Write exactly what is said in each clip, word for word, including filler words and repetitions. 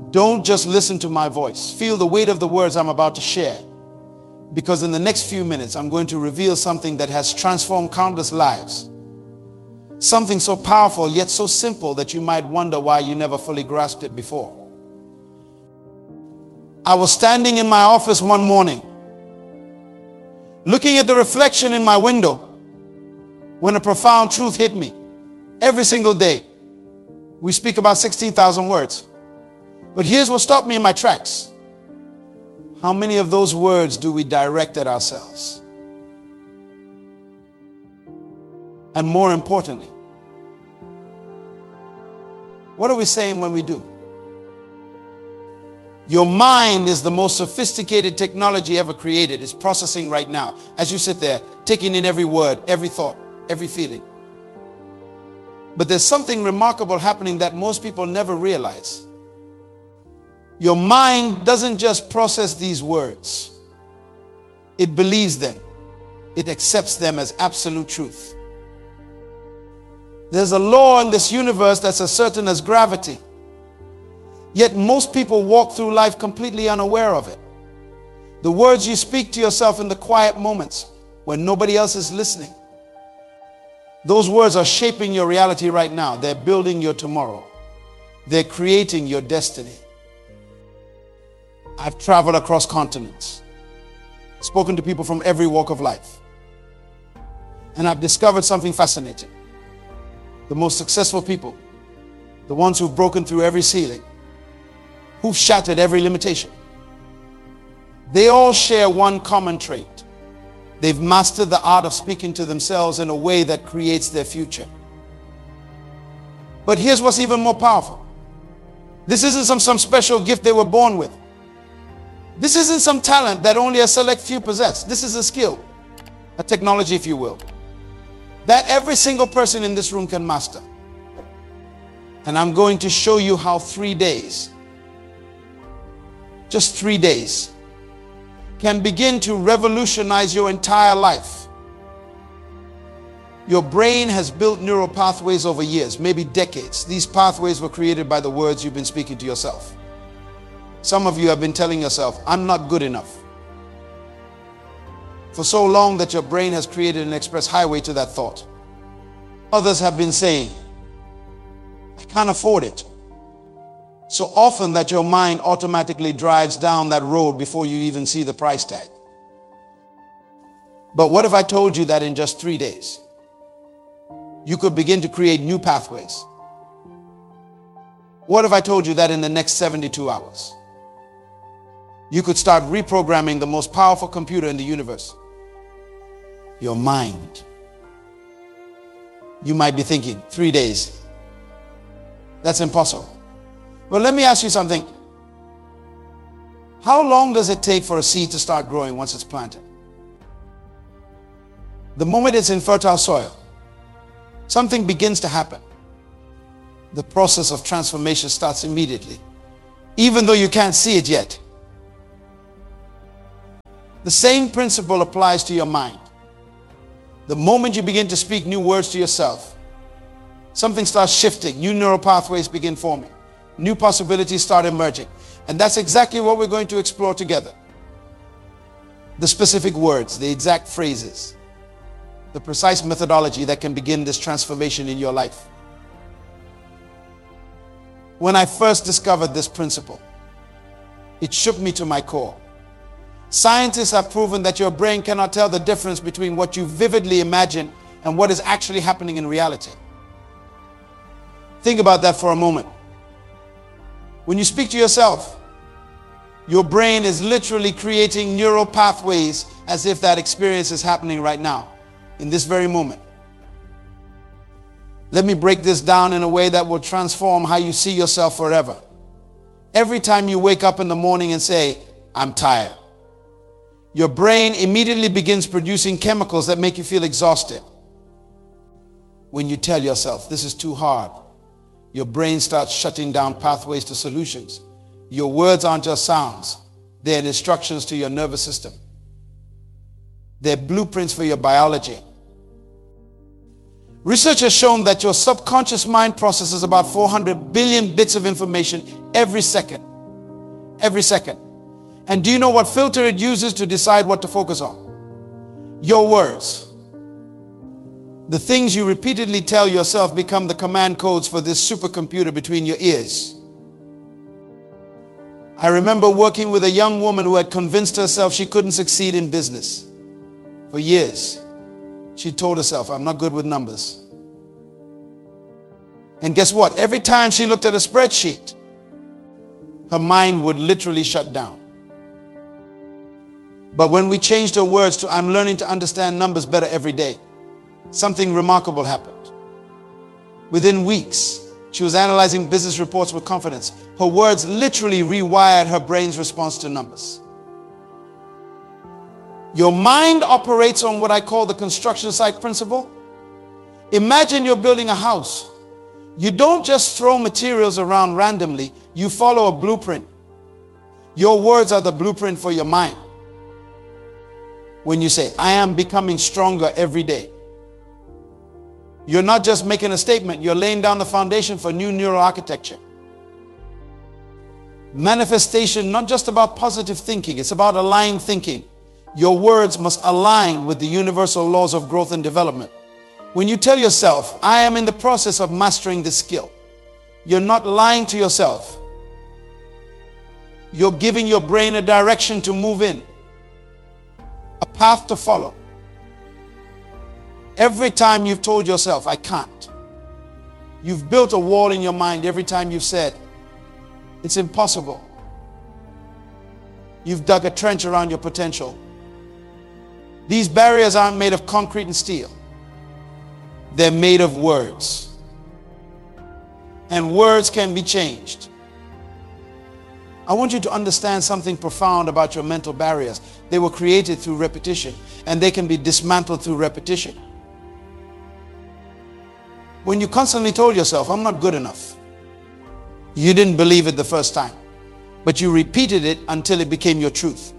Don't just listen to my voice. Feel the weight of the words I'm about to share. Because in the next few minutes, I'm going to reveal something that has transformed countless lives. Something so powerful, yet so simple that you might wonder why you never fully grasped it before. I was standing in my office one morning, looking at the reflection in my window, when a profound truth hit me. Every single day, we speak about sixteen thousand words. But here's what stopped me in my tracks. How many of those words do we direct at ourselves? And more importantly, what are we saying when we do? Your mind is the most sophisticated technology ever created. It's processing right now as you sit there, taking in every word, every thought, every feeling. But there's something remarkable happening that most people never realize. Your mind doesn't just process these words. It believes them. It accepts them as absolute truth. There's a law in this universe that's as certain as gravity. Yet most people walk through life completely unaware of it. The words you speak to yourself in the quiet moments when nobody else is listening, those words are shaping your reality right now. They're building your tomorrow. They're creating your destiny. I've traveled across continents, spoken to people from every walk of life, and I've discovered something fascinating. The most successful people, the ones who've broken through every ceiling, who've shattered every limitation, they all share one common trait. They've mastered the art of speaking to themselves in a way that creates their future. But here's what's even more powerful. This isn't some, some special gift they were born with. This isn't some talent that only a select few possess. This is a skill, a technology, if you will, that every single person in this room can master. And I'm going to show you how three days, just three days, can begin to revolutionize your entire life. Your brain has built neural pathways over years, maybe decades. These pathways were created by the words you've been speaking to yourself. Some of you have been telling yourself, I'm not good enough, for so long that your brain has created an express highway to that thought. Others have been saying, I can't afford it, so often that your mind automatically drives down that road before you even see the price tag. But what if I told you that in just three days, you could begin to create new pathways? What if I told you that in the next seventy-two hours, you could start reprogramming the most powerful computer in the universe, your mind? You might be thinking, three days, that's impossible. Well, let me ask you something. How long does it take for a seed to start growing once it's planted? The moment it's in fertile soil, something begins to happen. The process of transformation starts immediately, even though you can't see it yet. The same principle applies to your mind. The moment you begin to speak new words to yourself, something starts shifting, new neural pathways begin forming, new possibilities start emerging. And that's exactly what we're going to explore together. The specific words, the exact phrases, the precise methodology that can begin this transformation in your life. When I first discovered this principle, it shook me to my core. Scientists have proven that your brain cannot tell the difference between what you vividly imagine and what is actually happening in reality. Think about that for a moment. When you speak to yourself, your brain is literally creating neural pathways as if that experience is happening right now, in this very moment. Let me break this down in a way that will transform how you see yourself forever. Every time you wake up in the morning and say, I'm tired, your brain immediately begins producing chemicals that make you feel exhausted. When you tell yourself, this is too hard, your brain starts shutting down pathways to solutions. Your words aren't just sounds. They're instructions to your nervous system. They're blueprints for your biology. Research has shown that your subconscious mind processes about four hundred billion bits of information every second. every second. And do you know what filter it uses to decide what to focus on? Your words. The things you repeatedly tell yourself become the command codes for this supercomputer between your ears. I remember working with a young woman who had convinced herself she couldn't succeed in business. For years, she told herself, I'm not good with numbers. And guess what? Every time she looked at a spreadsheet, her mind would literally shut down. But when we changed her words to, I'm learning to understand numbers better every day, something remarkable happened. Within weeks, she was analyzing business reports with confidence. Her words literally rewired her brain's response to numbers. Your mind operates on what I call the construction site principle. Imagine you're building a house. You don't just throw materials around randomly. You follow a blueprint. Your words are the blueprint for your mind. When you say, I am becoming stronger every day, you're not just making a statement, you're laying down the foundation for new neural architecture. Manifestation, not just about positive thinking, it's about aligned thinking. Your words must align with the universal laws of growth and development. When you tell yourself, I am in the process of mastering this skill, you're not lying to yourself. You're giving your brain a direction to move in, a path to follow. Every time you've told yourself, I can't, you've built a wall in your mind. Every time you've said, it's impossible, you've dug a trench around your potential. These barriers aren't made of concrete and steel. They're made of words. And words can be changed. I want you to understand something profound about your mental barriers. They were created through repetition, and they can be dismantled through repetition. When you constantly told yourself, I'm not good enough, you didn't believe it the first time, but you repeated it until it became your truth.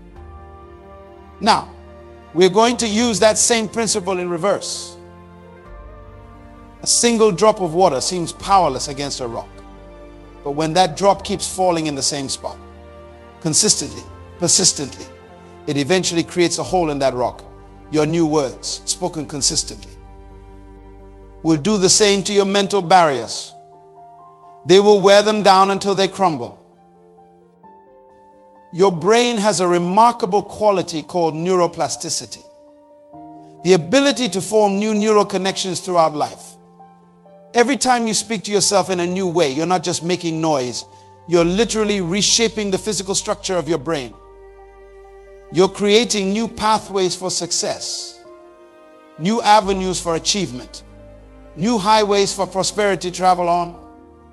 Now, we're going to use that same principle in reverse. A single drop of water seems powerless against a rock. But when that drop keeps falling in the same spot, consistently, persistently, it eventually creates a hole in that rock. Your new words, spoken consistently, will do the same to your mental barriers. They will wear them down until they crumble. Your brain has a remarkable quality called neuroplasticity, the ability to form new neural connections throughout life. Every time you speak to yourself in a new way, you're not just making noise, you're literally reshaping the physical structure of your brain. You're creating new pathways for success, new avenues for achievement, new highways for prosperity to travel on.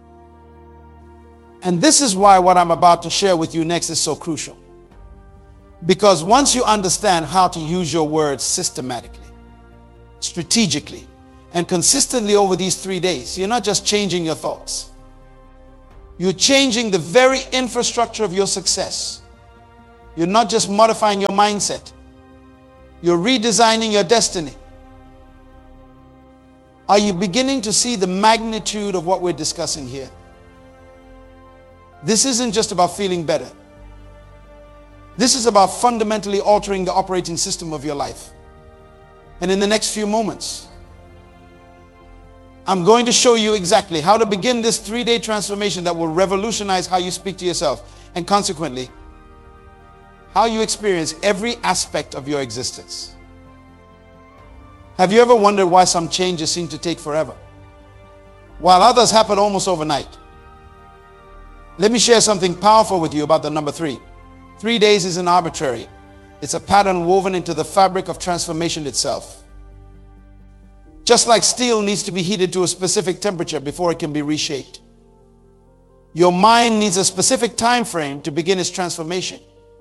And this is why what I'm about to share with you next is so crucial. Because once you understand how to use your words systematically, strategically, and consistently over these three days, you're not just changing your thoughts. You're changing the very infrastructure of your success. You're not just modifying your mindset. You're redesigning your destiny. Are you beginning to see the magnitude of what we're discussing here? This isn't just about feeling better. This is about fundamentally altering the operating system of your life. And in the next few moments, I'm going to show you exactly how to begin this three-day transformation that will revolutionize how you speak to yourself and consequently, how you experience every aspect of your existence. Have you ever wondered why some changes seem to take forever, while others happen almost overnight? Let me share something powerful with you about the number three. Three days isn't arbitrary. It's a pattern woven into the fabric of transformation itself. Just like steel needs to be heated to a specific temperature before it can be reshaped, your mind needs a specific time frame to begin its transformation.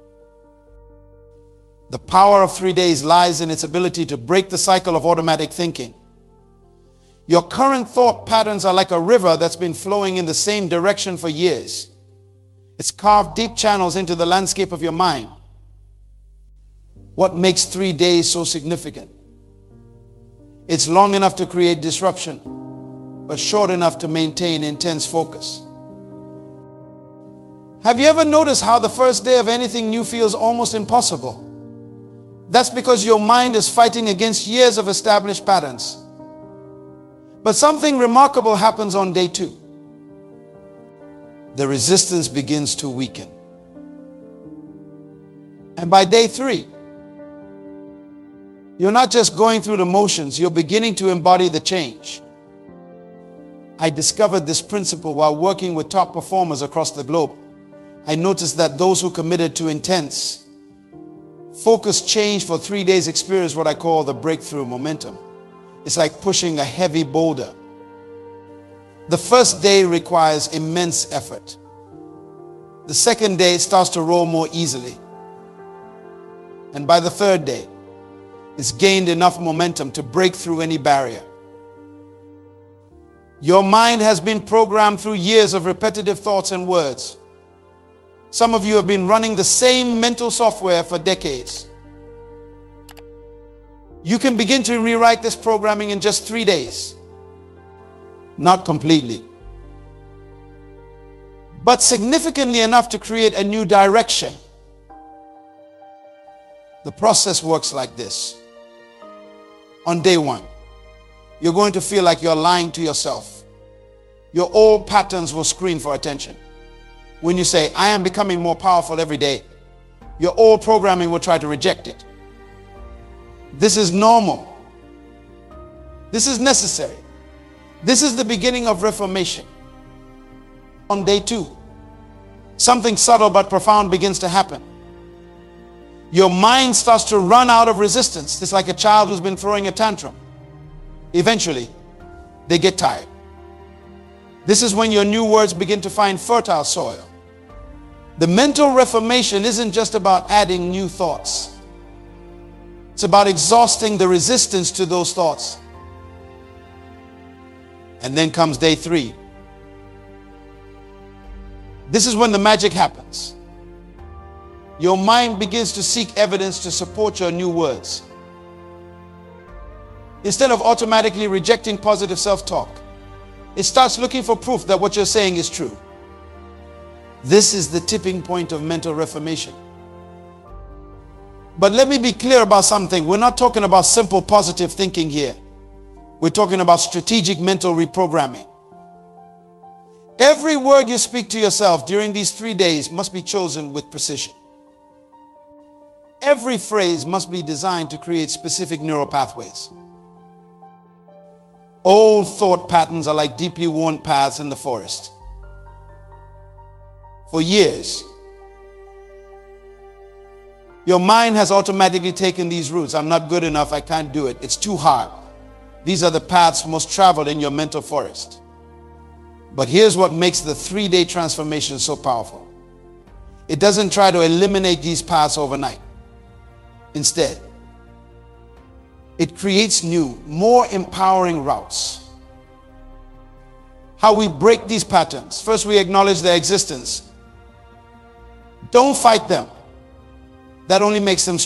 The power of three days lies in its ability to break the cycle of automatic thinking. Your current thought patterns are like a river that's been flowing in the same direction for years. It's carved deep channels into the landscape of your mind. What makes three days so significant? It's long enough to create disruption, but short enough to maintain intense focus. Have you ever noticed how the first day of anything new feels almost impossible? That's because your mind is fighting against years of established patterns. But something remarkable happens on day two. The resistance begins to weaken. And by day three, you're not just going through the motions, you're beginning to embody the change. I discovered this principle while working with top performers across the globe. I noticed that those who committed to intense, focused change for three days experience what I call the breakthrough momentum. It's like pushing a heavy boulder. The first day requires immense effort. The second day starts to roll more easily. And by the third day, it's gained enough momentum to break through any barrier. Your mind has been programmed through years of repetitive thoughts and words. Some of you have been running the same mental software for decades. You can begin to rewrite this programming in just three days. Not completely, but significantly enough to create a new direction. The process works like this. On day one, you're going to feel like you're lying to yourself. Your old patterns will scream for attention. When you say, I am becoming more powerful every day, your old programming will try to reject it. This is normal. This is necessary. This is the beginning of reformation. On day two, something subtle but profound begins to happen. Your mind starts to run out of resistance. It's like a child who's been throwing a tantrum. Eventually, they get tired. This is when your new words begin to find fertile soil. The mental reformation isn't just about adding new thoughts. It's about exhausting the resistance to those thoughts. And then comes day three. This is when the magic happens. Your mind begins to seek evidence to support your new words. Instead of automatically rejecting positive self-talk, it starts looking for proof that what you're saying is true. This is the tipping point of mental reformation. But let me be clear about something. We're not talking about simple positive thinking here. We're talking about strategic mental reprogramming. Every word you speak to yourself during these three days must be chosen with precision. Every phrase must be designed to create specific neural pathways. Old thought patterns are like deeply worn paths in the forest. For years, your mind has automatically taken these routes. I'm not good enough. I can't do it. It's too hard. These are the paths most traveled in your mental forest. But here's what makes the three-day transformation so powerful. It doesn't try to eliminate these paths overnight. Instead, it creates new, more empowering routes. How we break these patterns. First, we acknowledge their existence. Don't fight them. That only makes them stronger.